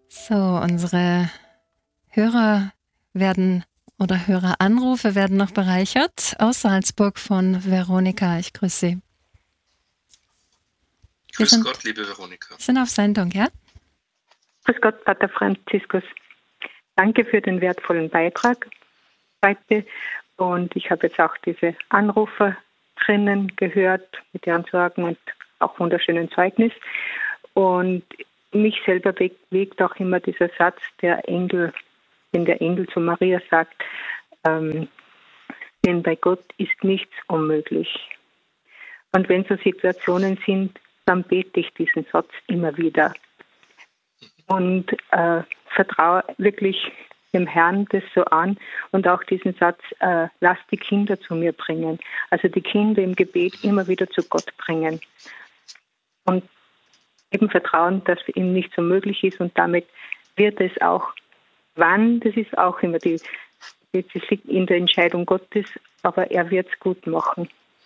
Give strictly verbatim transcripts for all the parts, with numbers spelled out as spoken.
So, unsere Hörer werden oder Höreranrufe werden noch bereichert aus Salzburg von Veronika. Ich grüße Sie. Wir Grüß sind, Gott, liebe Veronika. sind auf Sendung, ja? Grüß Gott, Pater Franziskus. Danke für den wertvollen Beitrag heute. Und ich habe jetzt auch diese Anrufer drinnen gehört mit ihren Sorgen und auch wunderschönen Zeugnis. Und mich selber bewegt auch immer dieser Satz, der Engel, den der Engel zu Maria sagt, ähm, denn bei Gott ist nichts unmöglich. Und wenn so Situationen sind, dann bete ich diesen Satz immer wieder und äh, vertraue wirklich dem Herrn das so an und auch diesen Satz, äh, lass die Kinder zu mir bringen. Also die Kinder im Gebet immer wieder zu Gott bringen. Und eben vertrauen, dass ihm nicht so möglich ist und damit wird es auch, wann, das ist auch immer die, das liegt in der Entscheidung Gottes, aber er wird es gut machen.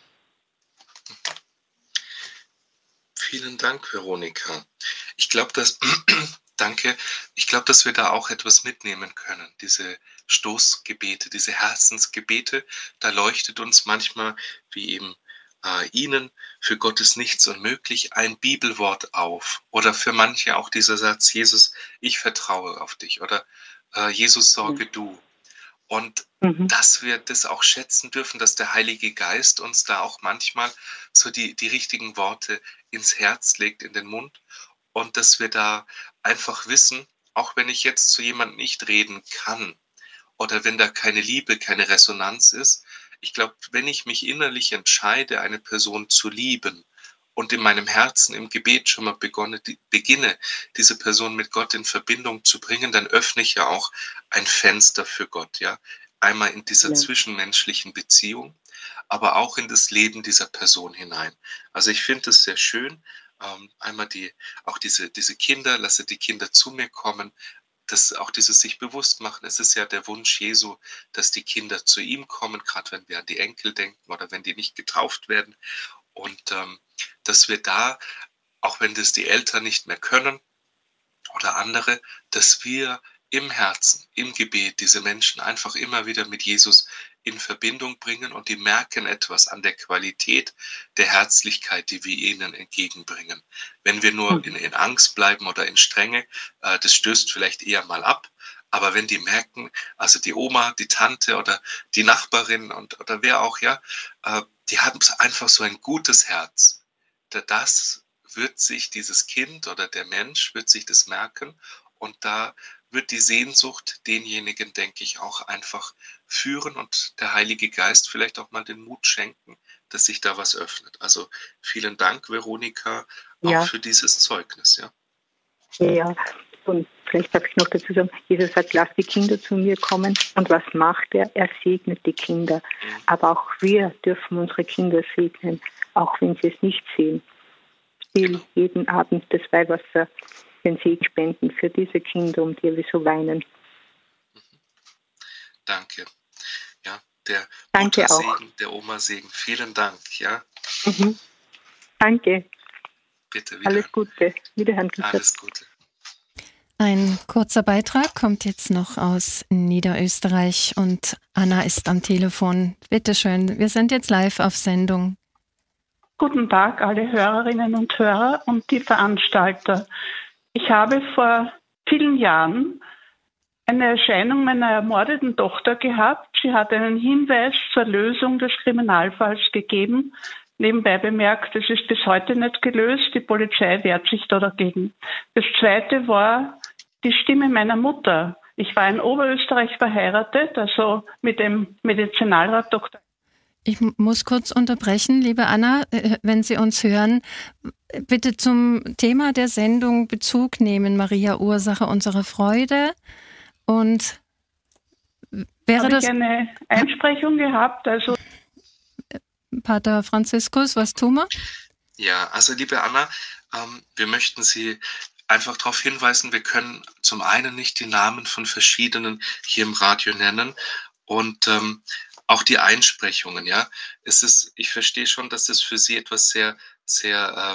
Vielen Dank, Veronika. Ich glaube, dass, danke, ich glaube, dass wir da auch etwas mitnehmen können. Diese Stoßgebete, diese Herzensgebete, da leuchtet uns manchmal, wie eben äh, Ihnen, für Gott ist nichts unmöglich, ein Bibelwort auf. Oder für manche auch dieser Satz, Jesus, ich vertraue auf dich. Oder äh, Jesus, sorge du. Und mhm. dass wir das auch schätzen dürfen, dass der Heilige Geist uns da auch manchmal so die, die richtigen Worte ins Herz legt, in den Mund. Und dass wir da einfach wissen, auch wenn ich jetzt zu jemandem nicht reden kann oder wenn da keine Liebe, keine Resonanz ist, ich glaube, wenn ich mich innerlich entscheide, eine Person zu lieben und in meinem Herzen im Gebet schon mal begonne, die, beginne, diese Person mit Gott in Verbindung zu bringen, dann öffne ich ja auch ein Fenster für Gott, ja. Einmal in dieser ja. zwischenmenschlichen Beziehung, aber auch in das Leben dieser Person hinein. Also ich finde es sehr schön, ähm, einmal die, auch diese, diese Kinder, lasse die Kinder zu mir kommen, das auch dieses sich bewusst machen. Es ist ja der Wunsch Jesu, dass die Kinder zu ihm kommen, gerade wenn wir an die Enkel denken oder wenn die nicht getauft werden. Und ähm, dass wir da, auch wenn das die Eltern nicht mehr können oder andere, dass wir im Herzen, im Gebet diese Menschen einfach immer wieder mit Jesus in Verbindung bringen und die merken etwas an der Qualität der Herzlichkeit, die wir ihnen entgegenbringen. Wenn wir nur in, in Angst bleiben oder in Strenge, äh, das stößt vielleicht eher mal ab. Aber wenn die merken, also die Oma, die Tante oder die Nachbarin und oder wer auch, ja, äh, die haben einfach so ein gutes Herz. Das wird sich dieses Kind oder der Mensch wird sich das merken und da wird die Sehnsucht denjenigen, denke ich, auch einfach führen und der Heilige Geist vielleicht auch mal den Mut schenken, dass sich da was öffnet. Also vielen Dank, Veronika, auch ja. für dieses Zeugnis. Ja. Ja, und vielleicht darf ich noch dazu sagen, Jesus sagt, lass die Kinder zu mir kommen. Und was macht er? Er segnet die Kinder. Mhm. Aber auch wir dürfen unsere Kinder segnen, auch wenn sie es nicht sehen. Still genau. jeden Abend das Weihwasser, den Segen spenden für diese Kinder, um die wir so weinen. Danke. Ja, der Danke Muttersegen, auch. der Oma-Segen. Vielen Dank. Ja. Mhm. Danke. Bitte wieder. Alles Gute. Wiederhören. Alles Gute. Ein kurzer Beitrag kommt jetzt noch aus Niederösterreich und Anna ist am Telefon. Bitte schön, wir sind jetzt live auf Sendung. Guten Tag, alle Hörerinnen und Hörer und die Veranstalter. Ich habe vor vielen Jahren eine Erscheinung meiner ermordeten Tochter gehabt. Sie hat einen Hinweis zur Lösung des Kriminalfalls gegeben. Nebenbei bemerkt, es ist bis heute nicht gelöst. Die Polizei wehrt sich da dagegen. Das Zweite war die Stimme meiner Mutter. Ich war in Oberösterreich verheiratet, also mit dem Medizinalrat Doktor Ich muss kurz unterbrechen, liebe Anna, wenn Sie uns hören. Bitte zum Thema der Sendung Bezug nehmen, Maria, Ursache unserer Freude. Und wäre Habe das... ich eine Einsprechung gehabt, also... Pater Franziskus, was tun wir? Ja, also liebe Anna, ähm, wir möchten Sie einfach darauf hinweisen, wir können zum einen nicht die Namen von verschiedenen hier im Radio nennen und ähm, auch die Einsprechungen, ja. Es ist, ich verstehe schon, dass es für Sie etwas sehr, sehr ähm,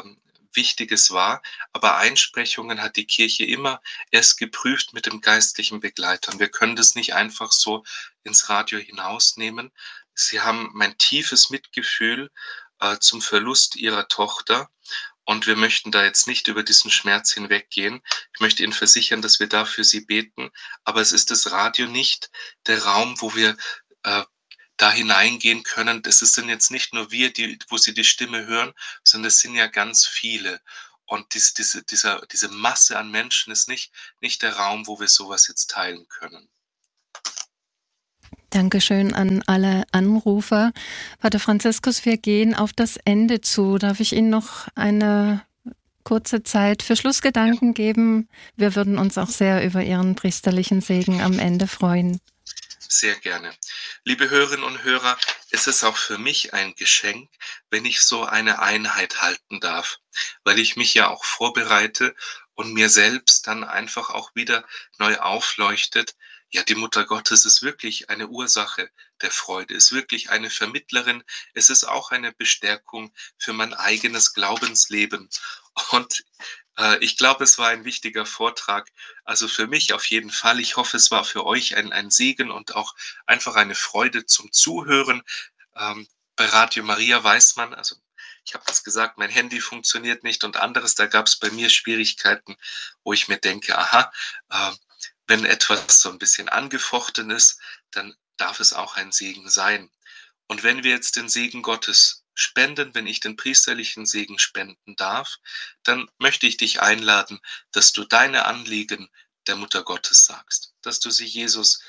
Wichtiges war, aber Einsprechungen hat die Kirche immer erst geprüft mit dem geistlichen Begleiter. Und wir können das nicht einfach so ins Radio hinausnehmen. Sie haben mein tiefes Mitgefühl äh, zum Verlust ihrer Tochter. Und wir möchten da jetzt nicht über diesen Schmerz hinweggehen. Ich möchte Ihnen versichern, dass wir da für Sie beten. Aber es ist das Radio nicht der Raum, wo wir äh, da hineingehen können. Das sind jetzt nicht nur wir, die, wo Sie die Stimme hören, sondern es sind ja ganz viele. Und dies, diese, dieser, diese Masse an Menschen ist nicht, nicht der Raum, wo wir sowas jetzt teilen können. Dankeschön an alle Anrufer. Pater Franziskus, wir gehen auf das Ende zu. Darf ich Ihnen noch eine kurze Zeit für Schlussgedanken geben? Wir würden uns auch sehr über Ihren priesterlichen Segen am Ende freuen. Sehr gerne. Liebe Hörerinnen und Hörer, es ist auch für mich ein Geschenk, wenn ich so eine Einheit halten darf, weil ich mich ja auch vorbereite und mir selbst dann einfach auch wieder neu aufleuchtet. Ja, die Mutter Gottes ist wirklich eine Ursache der Freude, ist wirklich eine Vermittlerin. Es ist auch eine Bestärkung für mein eigenes Glaubensleben. Und äh, ich glaube, es war ein wichtiger Vortrag. Also für mich auf jeden Fall. Ich hoffe, es war für euch ein, ein Segen und auch einfach eine Freude zum Zuhören. Ähm, bei Radio Maria weiß man, also ich habe das gesagt, mein Handy funktioniert nicht und anderes. Da gab es bei mir Schwierigkeiten, wo ich mir denke, aha, äh, wenn etwas so ein bisschen angefochten ist, dann darf es auch ein Segen sein. Und wenn wir jetzt den Segen Gottes spenden, wenn ich den priesterlichen Segen spenden darf, dann möchte ich dich einladen, dass du deine Anliegen der Mutter Gottes sagst, dass du sie Jesus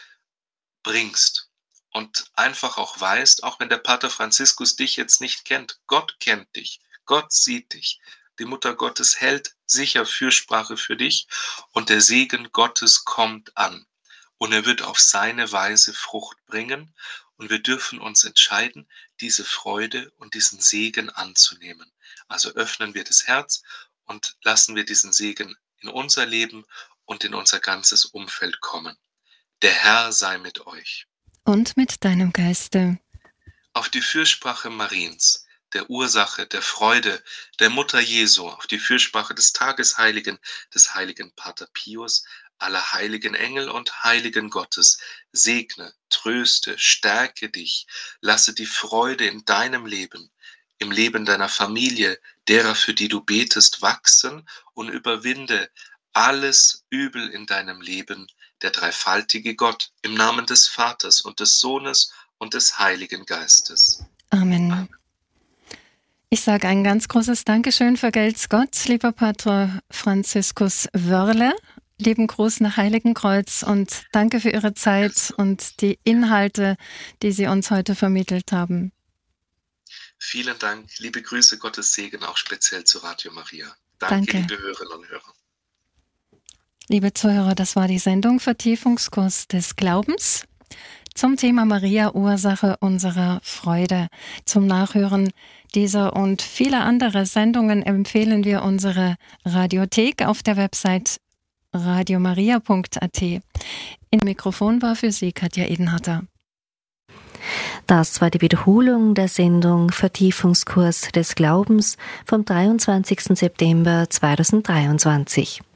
bringst und einfach auch weißt, auch wenn der Pater Franziskus dich jetzt nicht kennt, Gott kennt dich, Gott sieht dich. Die Mutter Gottes hält sicher Fürsprache für dich und der Segen Gottes kommt an. Und er wird auf seine Weise Frucht bringen und wir dürfen uns entscheiden, diese Freude und diesen Segen anzunehmen. Also öffnen wir das Herz und lassen wir diesen Segen in unser Leben und in unser ganzes Umfeld kommen. Der Herr sei mit euch. Und mit deinem Geiste. Auf die Fürsprache Mariens, der Ursache, der Freude, der Mutter Jesu, auf die Fürsprache des Tagesheiligen, des heiligen Pater Pius, aller heiligen Engel und heiligen Gottes, segne, tröste, stärke dich, lasse die Freude in deinem Leben, im Leben deiner Familie, derer, für die du betest, wachsen und überwinde alles Übel in deinem Leben, der dreifaltige Gott, im Namen des Vaters und des Sohnes und des Heiligen Geistes. Amen. Amen. Ich sage ein ganz großes Dankeschön, vergelt's Gott, lieber Pater Franziskus Wörle. Lieben Gruß nach Heiligenkreuz und danke für Ihre Zeit und die Inhalte, die Sie uns heute vermittelt haben. Vielen Dank. Liebe Grüße, Gottes Segen auch speziell zu Radio Maria. Danke, Danke. liebe Hörerinnen und Hörer. Liebe Zuhörer, das war die Sendung Vertiefungskurs des Glaubens zum Thema Maria, Ursache unserer Freude. Zum Nachhören dieser und vieler anderer Sendungen empfehlen wir unsere Radiothek auf der Website radiomaria punkt a t. Im Mikrofon war für Sie Katja Edenharter. Das war die Wiederholung der Sendung Vertiefungskurs des Glaubens vom dreiundzwanzigsten September zweitausenddreiundzwanzig.